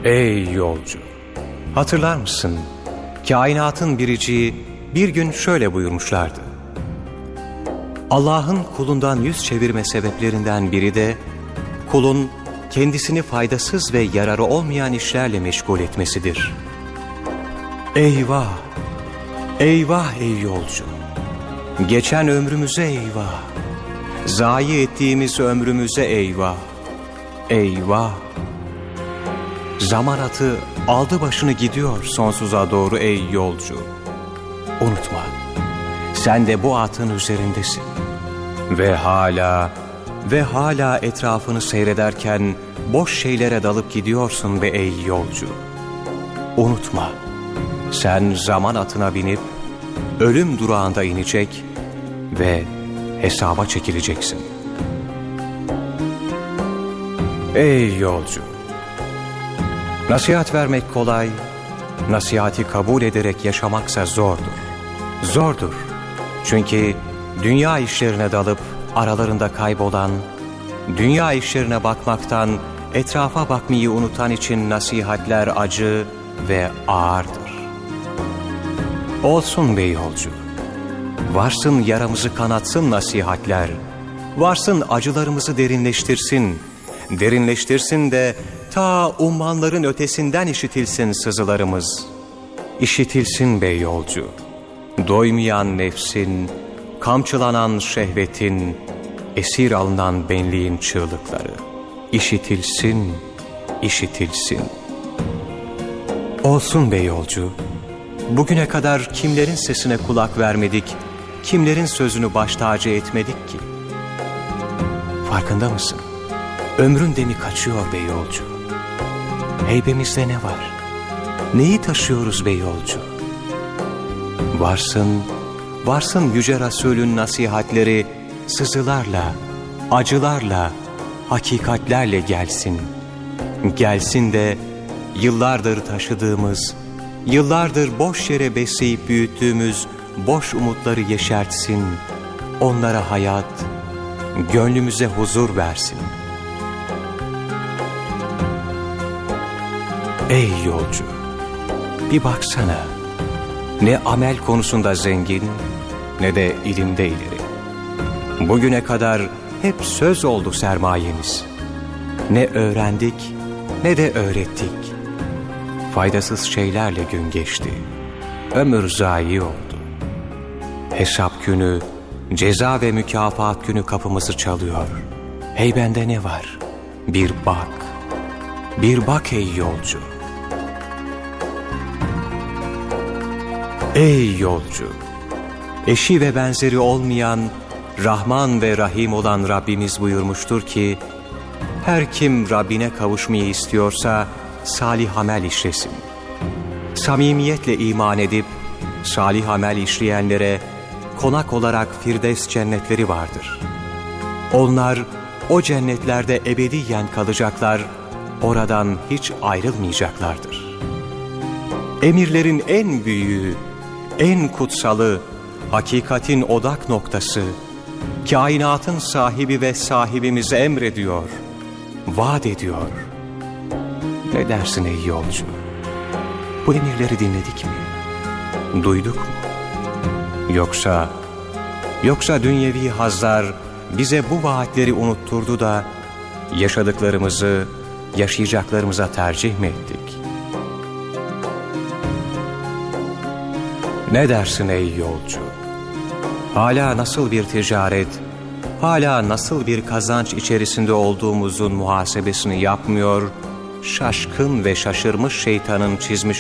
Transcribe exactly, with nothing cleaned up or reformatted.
Ey yolcu! Hatırlar mısın? Kainatın biriciği bir gün şöyle buyurmuşlardı. Allah'ın kulundan yüz çevirme sebeplerinden biri de kulun kendisini faydasız ve yararı olmayan işlerle meşgul etmesidir. Eyvah! Eyvah ey yolcu! Geçen ömrümüze eyvah! Zayi ettiğimiz ömrümüze eyvah! Eyvah! Zaman atı aldı başını gidiyor sonsuza doğru ey yolcu. Unutma, sen de bu atın üzerindesin. Ve hala ve hala etrafını seyrederken boş şeylere dalıp gidiyorsun be ey yolcu. Unutma, sen zaman atına binip ölüm durağında inecek ve hesaba çekileceksin. Ey yolcu! Nasihat vermek kolay, nasihati kabul ederek yaşamaksa zordur. Zordur. Çünkü dünya işlerine dalıp aralarında kaybolan, dünya işlerine bakmaktan etrafa bakmayı unutan için nasihatler acı ve ağırdır. Olsun be yolcu. Varsın yaramızı kanatsın nasihatler. Varsın acılarımızı derinleştirsin. Derinleştirsin de ta ummanların ötesinden işitilsin sızılarımız. İşitilsin be yolcu. Doymayan nefsin, kamçılanan şehvetin, esir alınan benliğin çığlıkları. İşitilsin, işitilsin. Olsun be yolcu. Bugüne kadar kimlerin sesine kulak vermedik, kimlerin sözünü baş tacı etmedik ki? Farkında mısın? Ömrün demi kaçıyor be yolcu. Heybemizde ne var? Neyi taşıyoruz be yolcu? Varsın, varsın Yüce Resulün nasihatleri sızılarla, acılarla, hakikatlerle gelsin. Gelsin de yıllardır taşıdığımız, yıllardır boş yere besleyip büyüttüğümüz boş umutları yeşertsin. Onlara hayat, gönlümüze huzur versin. Ey yolcu! Bir baksana, ne amel konusunda zengin, ne de ilimde ileri. Bugüne kadar hep söz oldu sermayemiz. Ne öğrendik, ne de öğrettik. Faydasız şeylerle gün geçti. Ömür zayi oldu. Hesap günü, ceza ve mükafat günü kapımızı çalıyor. Heybende ne var? Bir bak, bir bak ey yolcu. Ey yolcu! Eşi ve benzeri olmayan, Rahman ve Rahim olan Rabbimiz buyurmuştur ki, her kim Rabbine kavuşmayı istiyorsa salih amel işlesin. Samimiyetle iman edip salih amel işleyenlere konak olarak Firdevs cennetleri vardır. Onlar o cennetlerde ebediyen kalacaklar, oradan hiç ayrılmayacaklardır. Emirlerin en büyüğü, en kutsalı, hakikatin odak noktası, kainatın sahibi ve sahibimize emrediyor, vaat ediyor. Ne dersin ey yolcu? Bu emirleri dinledik mi? Duyduk mu? Yoksa, yoksa dünyevi hazlar bize bu vaatleri unutturdu da yaşadıklarımızı yaşayacaklarımıza tercih mi ettik? Ne dersin ey yolcu? Hala nasıl bir ticaret, hala nasıl bir kazanç içerisinde olduğumuzun muhasebesini yapmıyor, şaşkın ve şaşırmış şeytanın çizmiş